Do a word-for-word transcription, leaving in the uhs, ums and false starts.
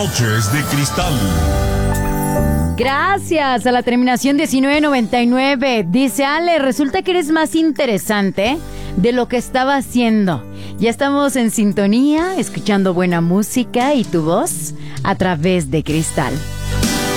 Noches de Cristal. Gracias a la terminación diecinueve noventa y nueve. Dice Ale, resulta que eres más interesante de lo que estaba haciendo. Ya estamos en sintonía, escuchando buena música y tu voz a través de Cristal.